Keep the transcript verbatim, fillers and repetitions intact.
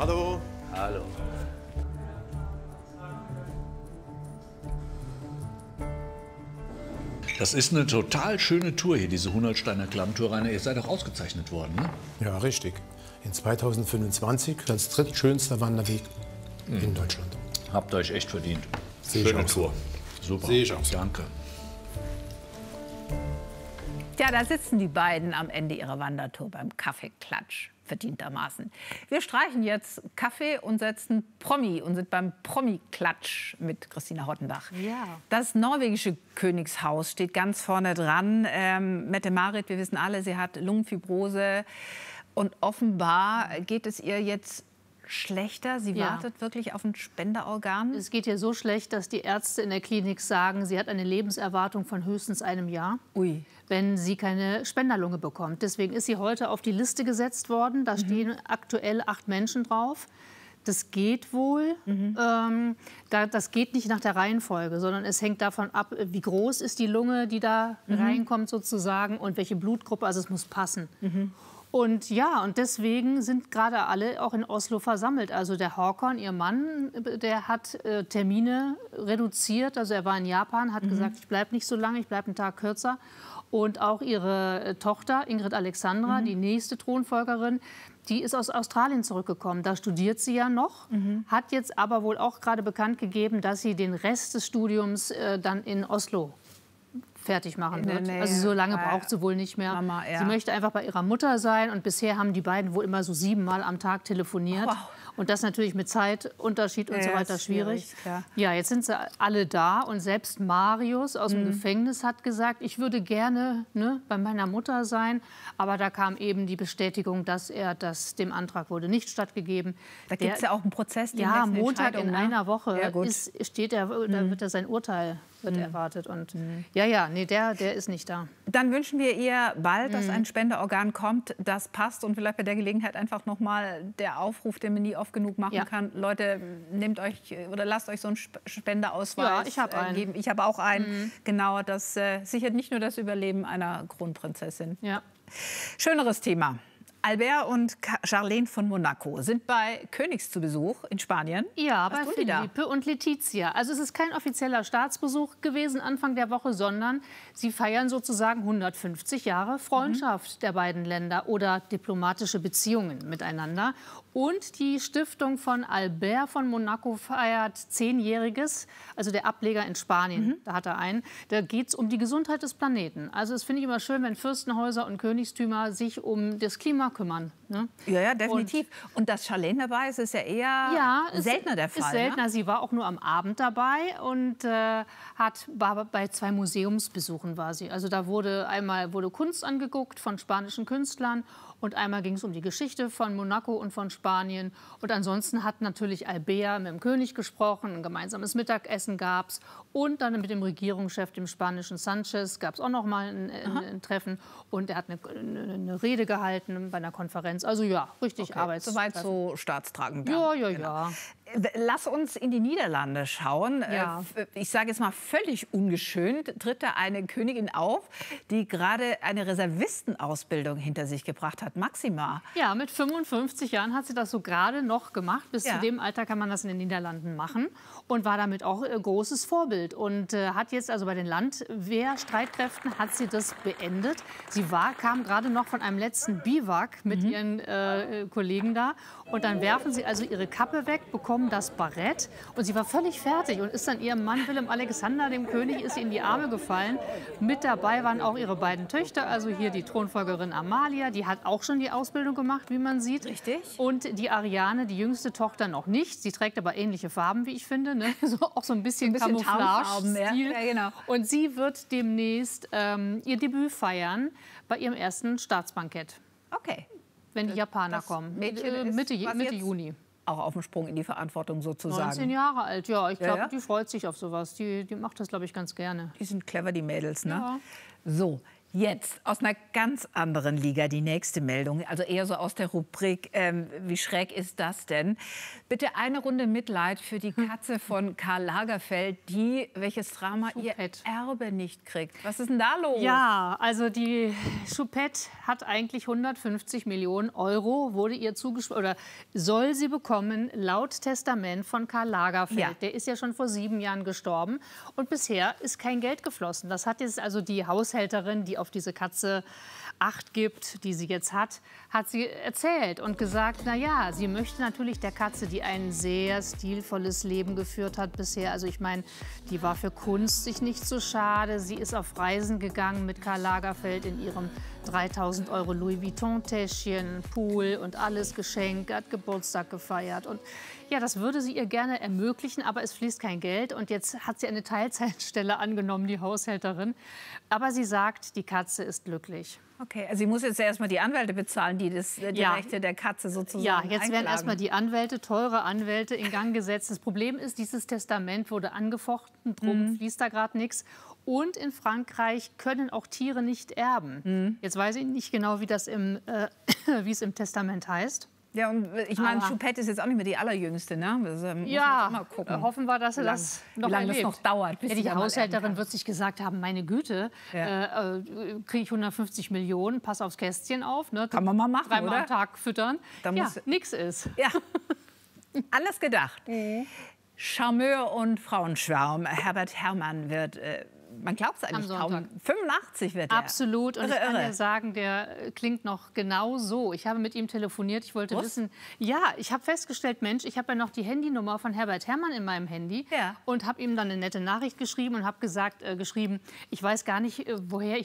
Hallo. Hallo. Das ist eine total schöne Tour hier, diese Hunoltsteiner Klammtour. Rainer, ihr seid auch ausgezeichnet worden, ne? Ja, richtig. In zweitausendfünfundzwanzig als drittschönster Wanderweg mhm. in Deutschland. Habt euch echt verdient. Sehe Schöne ich auch Tour. So. Super. Sehe ich auch so. Danke. Ja, da sitzen die beiden am Ende ihrer Wandertour beim Kaffeeklatsch, verdientermaßen. Wir streichen jetzt Kaffee und setzen Promi und sind beim Promi-Klatsch mit Christina Hottenbach. Ja. Das norwegische Königshaus steht ganz vorne dran. Ähm, Mette-Marit, wir wissen alle, sie hat Lungenfibrose. Und offenbar geht es ihr jetzt schlechter. Sie Ja. wartet wirklich auf ein Spenderorgan. Es geht ihr so schlecht, dass die Ärzte in der Klinik sagen, sie hat eine Lebenserwartung von höchstens einem Jahr, Ui. wenn sie keine Spenderlunge bekommt. Deswegen ist sie heute auf die Liste gesetzt worden. Da mhm. stehen aktuell acht Menschen drauf. Das geht wohl. Mhm. Ähm, da, das geht nicht nach der Reihenfolge, sondern es hängt davon ab, wie groß ist die Lunge, die da mhm. reinkommt sozusagen und welche Blutgruppe. Also es muss passen. Mhm. Und ja, und deswegen sind gerade alle auch in Oslo versammelt. Also der Håkon, ihr Mann, der hat äh, Termine reduziert. Also er war in Japan, hat mhm. gesagt, ich bleibe nicht so lange, ich bleibe einen Tag kürzer. Und auch ihre äh, Tochter, Ingrid Alexandra, mhm. die nächste Thronfolgerin, die ist aus Australien zurückgekommen. Da studiert sie ja noch, mhm. hat jetzt aber wohl auch gerade bekannt gegeben, dass sie den Rest des Studiums äh, dann in Oslo fertig machen wird. Also so lange braucht sie wohl nicht mehr. Mama, ja. Sie möchte einfach bei ihrer Mutter sein. Und bisher haben die beiden wohl immer so siebenmal am Tag telefoniert. Wow. Und das natürlich mit Zeitunterschied und Ja, so ja, weiter ist schwierig. schwierig, ja. Ja, jetzt sind sie alle da. Und selbst Marius aus dem Mhm. Gefängnis hat gesagt, ich würde gerne ne, bei meiner Mutter sein. Aber da kam eben die Bestätigung, dass er das, dem Antrag wurde nicht stattgegeben. Da gibt es ja auch einen Prozess. Die Ja, nächsten Montag in Entscheidungen, ne? einer Woche Ja, gut. ist, steht er, da wird er sein Urteil wird Mhm. erwartet. Und ja, ja, nee, der, der ist nicht da. Dann wünschen wir ihr bald, dass Mhm. ein Spenderorgan kommt, das passt. Und vielleicht bei der Gelegenheit einfach noch mal der Aufruf, den man nie oft genug machen Ja. kann. Leute, nehmt euch oder lasst euch so einen Sp- Spenderausweis Ja, ich hab äh, einen. geben. Ich habe auch einen. Genau, das äh, sichert nicht nur das Überleben einer Kronprinzessin. Ja. Schöneres Thema. Albert und Ka- Charlene von Monaco sind bei Königs zu Besuch in Spanien. Ja, Was bei tun die da? Felipe und Letizia. Also es ist kein offizieller Staatsbesuch gewesen Anfang der Woche, sondern sie feiern sozusagen hundertfünfzig Jahre Freundschaft Mhm. der beiden Länder oder diplomatische Beziehungen miteinander. Und die Stiftung von Albert von Monaco feiert zehnjähriges, also der Ableger in Spanien, Mhm. da hat er einen. Da geht es um die Gesundheit des Planeten. Also das finde ich immer schön, wenn Fürstenhäuser und Königstümer sich um das Klima kümmern. Ne? Ja, ja, definitiv. Und, und dass Charlene dabei ist, ist ja eher Ja, ist- seltener der Fall. Ist seltener. Ne? Sie war auch nur am Abend dabei und äh, hat war bei zwei Museumsbesuchen war sie. Also da wurde einmal wurde Kunst angeguckt von spanischen Künstlern und einmal ging es um die Geschichte von Monaco und von Spanien. Und ansonsten hat natürlich Albert mit dem König gesprochen, ein gemeinsames Mittagessen gab es. Und dann mit dem Regierungschef, dem spanischen Sanchez, gab es auch noch mal ein, ein, ein Treffen. Und er hat eine, eine, eine Rede gehalten bei einer Konferenz. Also ja, richtig Okay, Arbeits. soweit so staatstragend. dann. Ja, ja, Genau. ja. Lass uns in die Niederlande schauen. Ja. Äh, Ich sage jetzt mal völlig ungeschönt, tritt da eine Königin auf, die gerade eine Reservistenausbildung hinter sich gebracht hat. Maxima. Ja, mit fünfundfünfzig Jahren hat sie das so gerade noch gemacht. Bis Ja. zu dem Alter kann man das in den Niederlanden machen und war damit auch äh, großes Vorbild. Und äh, hat jetzt also bei den Landwehrstreitkräften hat sie das beendet. Sie war, kam gerade noch von einem letzten Biwak mit ihren äh, äh, Kollegen da. Und dann werfen sie also ihre Kappe weg, bekommen das Barett. Und sie war völlig fertig und ist dann ihrem Mann Willem Alexander, dem König, ist sie in die Arme gefallen. Mit dabei waren auch ihre beiden Töchter, also hier die Thronfolgerin Amalia, die hat auch schon die Ausbildung gemacht, wie man sieht. Richtig. Und die Ariane, die jüngste Tochter, noch nicht. Sie trägt aber ähnliche Farben, wie ich finde. Ne? So, auch so ein bisschen, bisschen Tarnfarben, ja. Camouflage-Stil. Ja, genau. Und sie wird demnächst ähm, ihr Debüt feiern bei ihrem ersten Staatsbankett, Okay. wenn die Japaner Das kommen. Mädchen Äh, ist Mitte, quasi Mitte jetzt Juni. Auch auf dem Sprung in die Verantwortung sozusagen. neunzehn Jahre alt, ja. Ich Ja, glaube, ja. die freut sich auf sowas. Die, die macht das, glaube ich, ganz gerne. Die sind clever, die Mädels, ne? Ja. So, Jetzt aus einer ganz anderen Liga die nächste Meldung, also eher so aus der Rubrik, ähm, wie schräg ist das denn? Bitte eine Runde Mitleid für die Katze von Karl Lagerfeld, die, welches Drama, ihr Erbe nicht kriegt. Was ist denn da los? Ja, also die Choupette hat eigentlich hundertfünfzig Millionen Euro, wurde ihr zugesprochen, oder soll sie bekommen, laut Testament von Karl Lagerfeld. Ja. Der ist ja schon vor sieben Jahren gestorben und bisher ist kein Geld geflossen. Das hat jetzt also die Haushälterin, die auf diese Katze Acht gibt, die sie jetzt hat, hat sie erzählt und gesagt, na ja, sie möchte natürlich der Katze, die ein sehr stilvolles Leben geführt hat bisher, also ich meine, die war für Kunst sich nicht so schade, sie ist auf Reisen gegangen mit Karl Lagerfeld in ihrem dreitausend Euro Louis Vuitton-Täschchen, Pool und alles geschenkt, hat Geburtstag gefeiert und ja, das würde sie ihr gerne ermöglichen, aber es fließt kein Geld und jetzt hat sie eine Teilzeitstelle angenommen, die Haushälterin, aber sie sagt, die Katze ist glücklich. Okay, also sie muss jetzt erst mal die Anwälte bezahlen, die das, die Ja. Rechte der Katze sozusagen Ja, jetzt werden einklagen. erst mal die Anwälte, teure Anwälte, in Gang gesetzt. Das Problem ist, dieses Testament wurde angefochten, drum Mhm. fließt da gerade nichts. Und in Frankreich können auch Tiere nicht erben. Mhm. Jetzt weiß ich nicht genau, wie das im, äh, wie es im Testament heißt. Ja, und ich meine, Aber- Choupette ist jetzt auch nicht mehr die allerjüngste, ne? Das, ähm, muss man Ja, auch mal gucken. hoffen wir, dass er Wie lang- das wie noch lange das erlebt. noch dauert, bis ja, sie die da mal erben Haushälterin kann. wird sich gesagt haben, meine Güte, Ja. äh, äh, kriege ich hundertfünfzig Millionen, pass aufs Kästchen auf. Ne? Kann man mal machen, Dreimal oder? am Tag füttern. Da ja, muss- nix ist. Ja, alles gedacht. Charmeur und Frauenschwarm. Herbert Herrmann wird, äh, man glaubt es eigentlich Am kaum, Sonntag. fünfundachtzig wird er. Absolut. Und Irre, ich kann irre. dir sagen, der äh, klingt noch genau so. Ich habe mit ihm telefoniert. Ich wollte Was? wissen, ja, ich habe festgestellt, Mensch, ich habe ja noch die Handynummer von Herbert Herrmann in meinem Handy Ja. und habe ihm dann eine nette Nachricht geschrieben und habe gesagt, äh, geschrieben, ich weiß gar nicht, äh, woher ich